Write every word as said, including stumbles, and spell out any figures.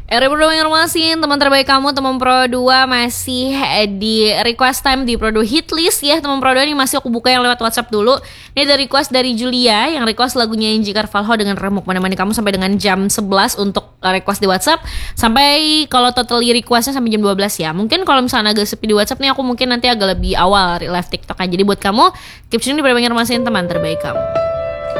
Era Pro Informasi, teman terbaik kamu, teman Pro dua masih di request time di Pro dua hit list ya. Teman Pro dua ini masih aku buka yang lewat WhatsApp dulu. Ini ada request dari Julia yang request lagunya Inji Carvalho dengan Remuk menemani kamu sampai dengan jam sebelas untuk request di WhatsApp. Sampai kalau totally requestnya sampai jam dua belas ya. Mungkin kalau misalnya agak sepi di WhatsApp nih, aku mungkin nanti agak lebih awal live TikTok aja. Jadi buat kamu, keep tune di Pro Informasi, teman terbaik kamu.